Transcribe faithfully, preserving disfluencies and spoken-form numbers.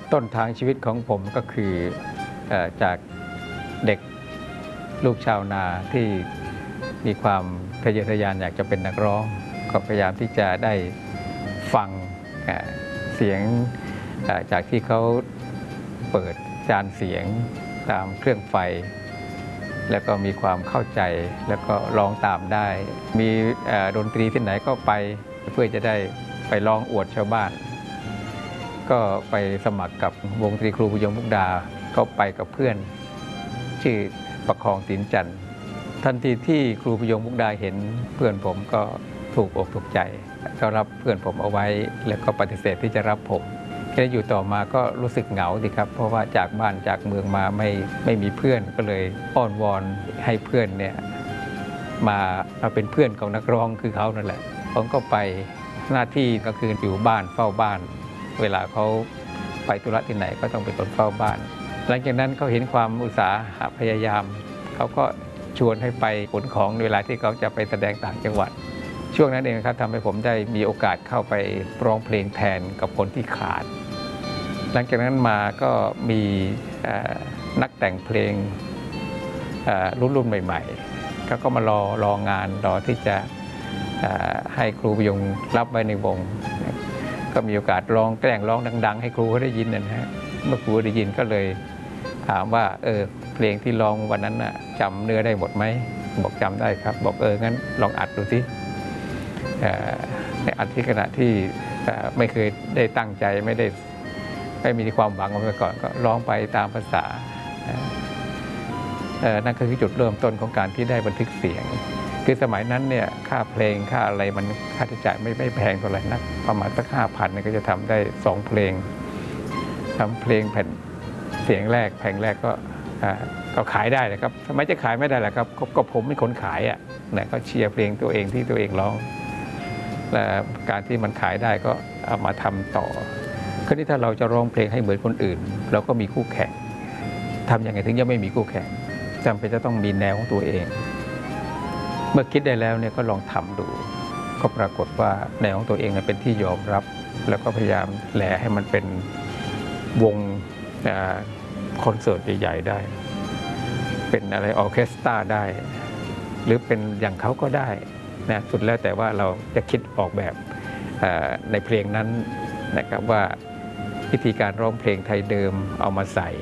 ต้นทางชีวิตของผมก็คือจากเด็กลูกชาวนาที่มีความทะเยอทะยานอยากจะเป็นนักร้องก็พยายามที่จะได้ฟังเสียงจากที่เขาเปิดจานเสียงตามเครื่องไฟแล้วก็มีความเข้าใจแล้วก็ร้องตามได้มีดนตรีที่ไหนก็ไปเพื่อจะได้ไปร้องอวดชาวบ้านก็ไปสมัครกับวงดนตรีครูพยงมุกดาก็ไปกับเพื่อนชื่อประคองศิลป์จันทร์ทันทีที่ครูพยงมุกดาเห็นเพื่อนผมก็ถูกอกถูกใจก็รับเพื่อนผมเอาไว้แล้วก็ปฏิเสธที่จะรับผมแค่อยู่ต่อมาก็รู้สึกเหงาสิครับเพราะว่าจากบ้านจากเมืองมาไม่ไม่มีเพื่อนก็เลยอ้อนวอนให้เพื่อนเนี่ยมามาเป็นเพื่อนของนักร้องคือเขานั่นแหละผมก็ไปหน้าที่ก็คืออยู่บ้านเฝ้าบ้านเวลาเขาไปธุระที่ไหนก็ต้องเป็นคนเฝ้าบ้านหลังจากนั้นเขาเห็นความอุตสาหะพยายามเขาก็ชวนให้ไปขนของเวลาที่เขาจะไปแสดงต่างจังหวัดช่วงนั้นเองครับทำให้ผมได้มีโอกาสเข้าไปร้องเพลงแทนกับคนที่ขาดหลังจากนั้นมาก็มีนักแต่งเพลงรุ่นรุ่นใหม่ๆเขาก็มารอรองานรอที่จะให้ครูพยงรับไว้ในวงก็มีโอกาสร้องแกล้งร้องดังๆให้ครูเขาได้ยินนะฮะเมื่อครูได้ยินก็เลยถามว่าเออเพลงที่ร้องวันนั้นน่ะจำเนื้อได้หมดไหมบอกจำได้ครับบอกเอองั้นลองอัดดูสิในอัดที่ขณะที่ไม่เคยได้ตั้งใจไม่ได้ไม่มีความหวังมาก่อนก็ร้องไปตามภาษานั่นก็คือจุดเริ่มต้นของการที่ได้บันทึกเสียงคือสมัยนั้นเนี่ยค่าเพลงค่าอะไรมันค่าใช้จ่ายไม่ไม่แพงเท่าไหร่นักประมาณสักห้าพันก็จะทำได้สองเพลงทำเพลงแผ่นเสียงแรกแผ่นแรกก็ก็ขายได้นะครับทำไมจะขายไม่ได้ล่ะครับก็ผมเป็นคนขายอ่ะนะก็เชียร์เพลงตัวเองที่ตัวเองร้องและการที่มันขายได้ก็เอามาทำต่อคราวนี้ถ้าเราจะร้องเพลงให้เหมือนคนอื่นเราก็มีคู่แข่งทำยังไงถึงจะไม่มีคู่แข่งจำเป็นจะต้องมีแนวของตัวเองเมื่อคิดได้แล้วเนี่ยก็ลองทำดูก็ปรากฏว่าแนวของตัวเองเป็นที่ยอมรับแล้วก็พยายามแหล่ให้มันเป็นวงคอนเสิร์ตใหญ่ๆได้เป็นอะไรออร์เคสตราได้หรือเป็นอย่างเขาก็ได้นะสุดแล้วแต่ว่าเราจะคิดออกแบบในเพลงนั้นนะครับว่าวิธีการร้องเพลงไทยเดิมเอามาใส่